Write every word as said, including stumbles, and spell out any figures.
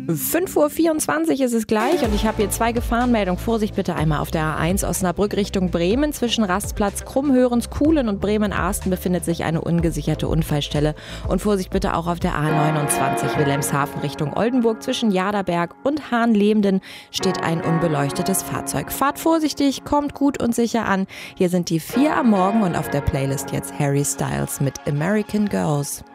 fünf Uhr vierundzwanzig ist es gleich und ich habe hier zwei Gefahrenmeldungen. Vorsicht bitte einmal auf der A eins Osnabrück Richtung Bremen. Zwischen Rastplatz Krummhörens, Kuhlen und Bremen-Arsten befindet sich eine ungesicherte Unfallstelle. Und Vorsicht bitte auch auf der A neunundzwanzig Wilhelmshaven Richtung Oldenburg. Zwischen Jaderberg und Hahnlehmden steht ein unbeleuchtetes Fahrzeug. Fahrt vorsichtig, kommt gut und sicher an. Hier sind die vier am Morgen und auf der Playlist jetzt Harry Styles mit American Girls.